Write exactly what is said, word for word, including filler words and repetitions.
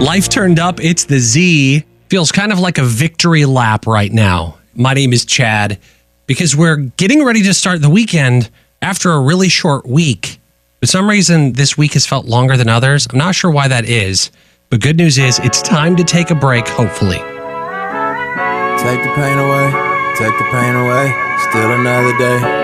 Life turned up. It's the Z. Feels kind of like a victory lap right now. My name is Chad because we're getting ready to start the weekend after a really short week. For some reason, this week has felt longer than others. I'm not sure why that is, but good news is it's time to take a break, hopefully. Take the pain away, take the pain away, still another day.